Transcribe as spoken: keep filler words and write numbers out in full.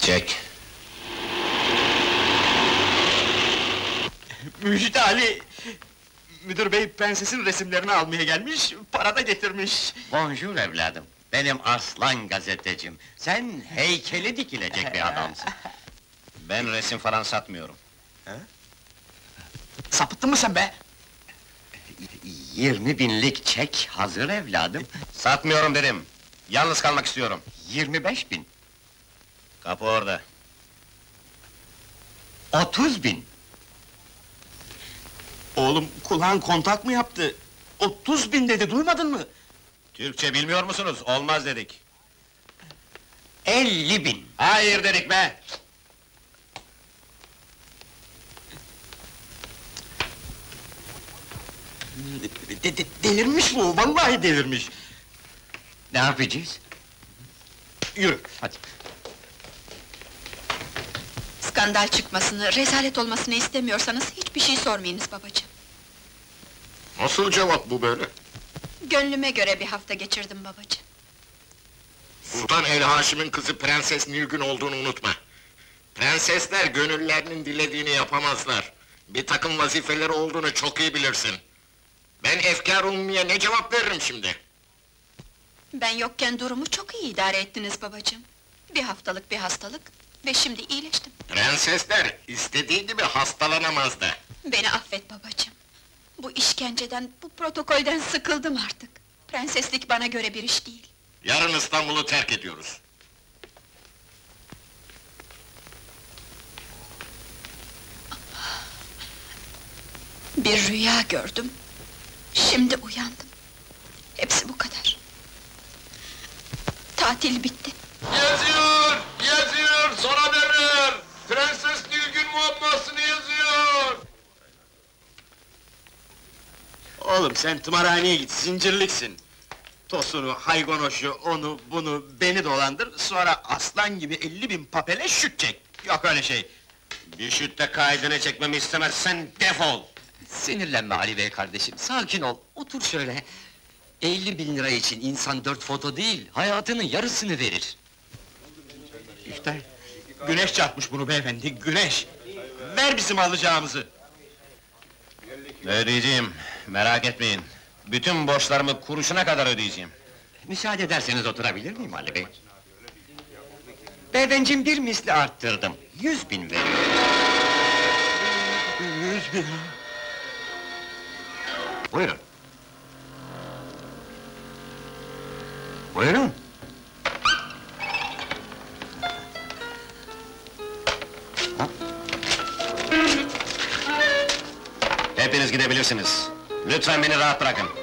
Çek. Müjde Ali! Müdür bey prensesin resimlerini almaya gelmiş, para da getirmiş. Bonjour evladım. Benim aslan gazetecim. Sen heykeli dikilecek bir adamsın. Ben resim falan satmıyorum. Sapıttın mı sen be? Yirmi binlik çek hazır evladım. Satmıyorum dedim. Yalnız kalmak istiyorum. Yirmi beş bin. Kapı orada. Otuz bin. Oğlum, kulağın kontak mı yaptı? Otuz bin dedi, duymadın mı? Türkçe bilmiyor musunuz? Olmaz dedik. Elli bin! Hayır dedik be! De- de- delirmiş bu, vallahi delirmiş! Ne yapacağız? Yürü! Hadi. Skandal çıkmasını, rezalet olmasını istemiyorsanız hiçbir şey sormayınız babacığım. Nasıl cevap bu böyle? Gönlüme göre bir hafta geçirdim babacığım. Sultan El Haşim'in kızı Prenses Nilgün olduğunu unutma. Prensesler gönüllerinin dilediğini yapamazlar. Bir takım vazifeleri olduğunu çok iyi bilirsin. Ben efkar ummiye ne cevap veririm şimdi? Ben yokken durumu çok iyi idare ettiniz babacığım. Bir haftalık bir hastalık ve şimdi iyileştim. Prensesler istediği gibi hastalanamaz da. Beni affet babacığım. Bu işkenceden, bu protokolden sıkıldım artık. Prenseslik bana göre bir iş değil. Yarın İstanbul'u terk ediyoruz. Bir rüya gördüm. Şimdi uyandım. Hepsi bu kadar. Tatil bitti. Yazıyor! Yazıyor! Son haberler! Prenses Nilgün muammasını yazıyor! Oğlum sen tımarhaneye git, zincirliksin! Tosunu, haygonoşu, onu, bunu, beni dolandır, sonra aslan gibi elli bin papele şut çek! Yok öyle şey! Bir şütte kaydını çekmemi istemezsen defol! Sinirlenme Ali Bey kardeşim, sakin ol, otur şöyle. elli bin lira için insan dört foto değil, hayatının yarısını verir. İşte, güneş çarpmış bunu beyefendi, güneş! Ver bizim alacağımızı! Ödeyeceğim, merak etmeyin. Bütün borçlarımı kuruşuna kadar ödeyeceğim. Müsaade ederseniz oturabilir miyim Ali Bey? Beyefendiciğim bir misli arttırdım, yüz bin veriyorum. Yüz bin! Buyurun. Buyurun. Hepiniz gidebilirsiniz. Lütfen beni rahat bırakın.